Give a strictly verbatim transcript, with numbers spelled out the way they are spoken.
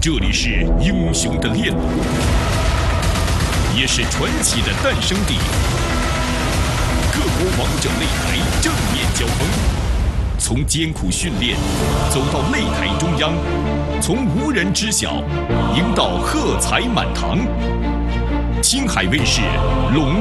这里是英雄的炼炉，也是传奇的诞生地。各国王者擂台正面交锋，从艰苦训练走到擂台中央，从无人知晓赢到喝彩满堂。青海卫视隆